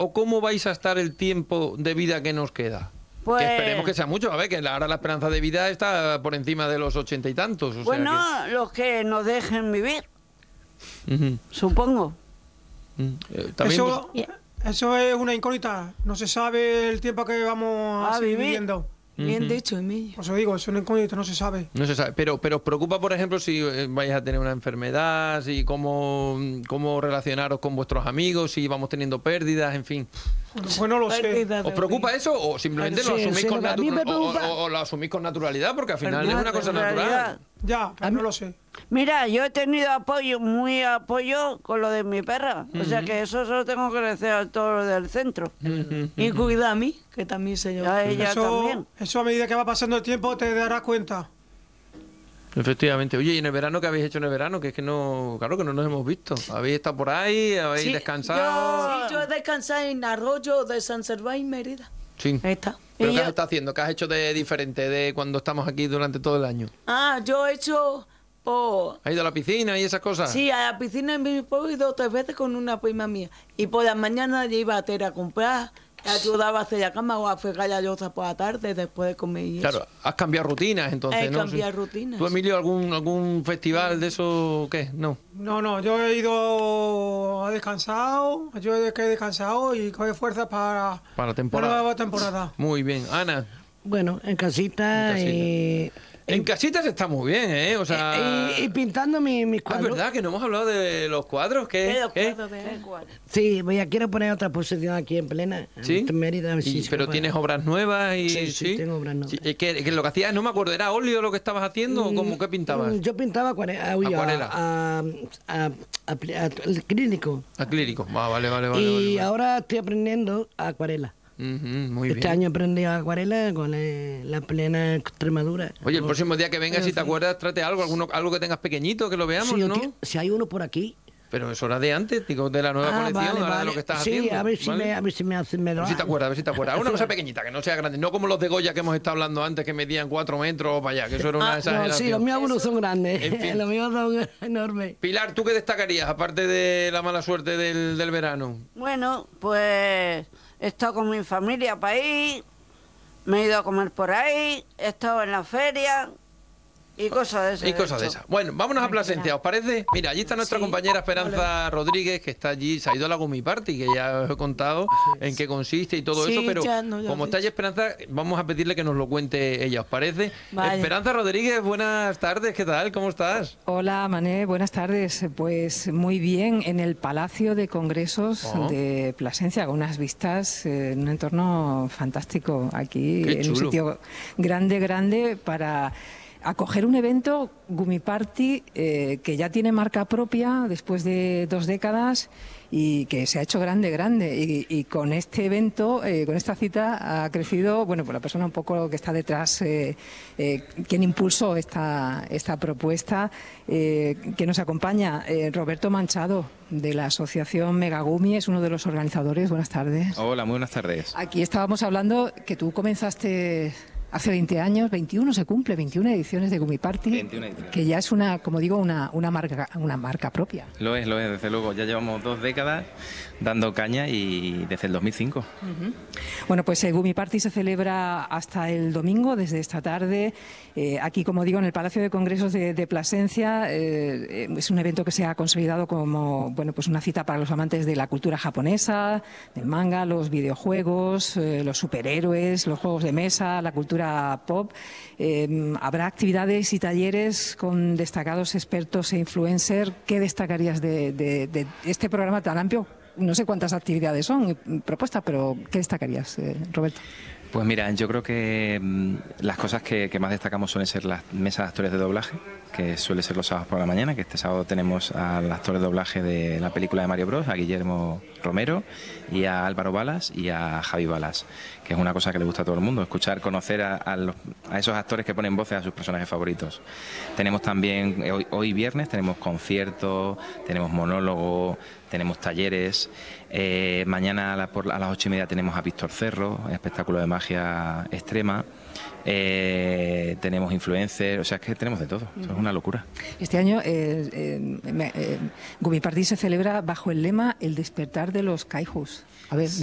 o cómo vais a estar el tiempo de vida que nos queda? Pues, que esperemos que sea mucho, a ver, que ahora la esperanza de vida está por encima de los 80 y tantos. O bueno, sea los que nos dejen vivir, que... supongo. También, Eso es una incógnita. No se sabe el tiempo que vamos a seguir viviendo. Bien dicho, Emilio. Por eso digo, es una incógnita, no se sabe. no se sabe, pero os preocupa, por ejemplo, si vais a tener una enfermedad, si cómo relacionaros con vuestros amigos, si vamos teniendo pérdidas, en fin. Pues no lo sé. ¿Os preocupa eso o simplemente lo asumís sí, con a mí me preocupa. o lo asumís con naturalidad? Porque al final es una cosa natural. Ya, pero no lo sé. Mira, yo he tenido apoyo, muy apoyo con lo de mi perra. O sea que eso solo tengo que decir a todos los del centro. Y cuida a mí, que también se yo. A ella también. Eso a medida que va pasando el tiempo te darás cuenta. Efectivamente. Oye, ¿y en el verano qué habéis hecho en el verano? Que es que no, claro que no nos hemos visto. ¿Habéis estado por ahí? ¿Habéis descansado? Sí, yo he descansado en Arroyo de San Serván, Mérida. Sí. Ahí está. ¿Pero Y qué yo- has estado haciendo? ¿Qué has hecho de diferente de cuando estamos aquí durante todo el año? Yo he hecho... ¿Has ido a la piscina y esas cosas? Sí, a la piscina en mi pueblo he ido 3 veces con una prima mía. Y por las mañanas yo iba a Tera a comprar, ayudaba a hacer la cama o a fregar la loza por la tarde después de comer y Claro, eso. has cambiado rutinas entonces, He ¿no? cambiado Sí. rutinas. ¿Tú, Emilio, algún festival de eso qué? No. No, yo he ido a descansado, yo he descansado y coger fuerzas para la temporada. la nueva temporada. Muy bien. Ana, Bueno, en casita, en casitas está muy bien, ¿eh? O sea... y pintando mis Ah, es cuadros. verdad que no hemos hablado de los cuadros, ¿qué? Los ¿Qué? cuadros de él. Sí, quiero poner otra posición aquí en plena. ¿Sí? En Mérida, a ver si se Pero puede. tienes obras nuevas y... Sí, tengo obras nuevas. Sí, que lo que hacías, no me acuerdo, ¿era óleo lo que estabas haciendo o cómo, qué pintabas? Yo pintaba acuarela. Acrílico. Acrílico. Vale. Y ahora estoy aprendiendo acuarela. Muy Este bien. año aprendí acuarela con la plena Extremadura. Oye, el próximo día que vengas, si te acuerdas, trate algo que tengas pequeñito, que lo veamos, Sí, ¿no? si hay uno por aquí. Pero eso era de antes, digo, de la nueva colección, ahora de lo que estás haciendo. Sí, a ver si ¿vale? a ver si me hacen A ver si te acuerdas, a ver si te acuerdas. Una cosa pequeñita, que no sea grande. No como los de Goya que hemos estado hablando antes, que medían 4 metros para allá, que eso era una No, exageración. sí, los míos algunos son grandes. En fin. Los míos son enormes. Pilar, ¿tú qué destacarías, aparte de la mala suerte del verano? Bueno, pues he estado con mi familia para ahí, me he ido a comer por ahí, he estado en la feria y cosas de esas. Y cosas de esas. Bueno, vámonos a Plasencia, ¿os parece? Mira, allí está nuestra compañera Esperanza Rodríguez, que está allí, se ha ido a la Gumi Party, que ya os he contado en qué consiste y todo Sí, eso, pero ya no, ya como lo está allí Esperanza, vamos a pedirle que nos lo cuente ella, ¿os parece? Vale. Esperanza Rodríguez, buenas tardes, ¿qué tal? ¿Cómo estás? Hola, Mané, buenas tardes. Pues muy bien, en el Palacio de Congresos de Plasencia, con unas vistas en un entorno fantástico aquí, Qué en un chulo. sitio grande para acoger un evento, Gumi Party, que ya tiene marca propia después de 2 décadas y que se ha hecho grande. Y con este evento, con esta cita, ha crecido, bueno, pues la persona un poco que está detrás, quien impulsó esta propuesta, que nos acompaña, Roberto Manchado, de la asociación Megagumi, es uno de los organizadores. Buenas tardes. Hola, muy buenas tardes. Aquí estábamos hablando que tú comenzaste hace 20 años, 21 se cumple, 21 ediciones de Gumi Party, 21 ediciones. que ya es como digo, una marca propia. Lo es, desde luego. Ya llevamos 2 décadas dando caña y desde el 2005. Bueno, pues Gumi Party se celebra hasta el domingo, desde esta tarde, aquí, como digo, en el Palacio de Congresos de Plasencia. Es un evento que se ha consolidado como, bueno, pues una cita para los amantes de la cultura japonesa, del manga, los videojuegos, los superhéroes, los juegos de mesa, la cultura pop. Habrá actividades y talleres con destacados expertos e influencers. ¿Qué destacarías de este programa tan amplio? No sé cuántas actividades son propuestas, pero ¿qué destacarías, Roberto? Pues mira, yo creo que las cosas que más destacamos suelen ser las mesas de actores de doblaje, que suele ser los sábados por la mañana, que este sábado tenemos al actor de doblaje de la película de Mario Bros, a Guillermo Romero, y a Álvaro Balas y a Javi Balas, que es una cosa que le gusta a todo el mundo, escuchar, conocer a esos actores que ponen voces a sus personajes favoritos. Tenemos también, hoy viernes, tenemos conciertos, tenemos monólogos, tenemos talleres. Mañana a las 8:30 tenemos a Víctor Cerro, espectáculo de magia extrema. Tenemos influencers, o sea, es que tenemos de todo. Eso es una locura. Este año Gumi Party se celebra bajo el lema El despertar de los kaijus. A ver,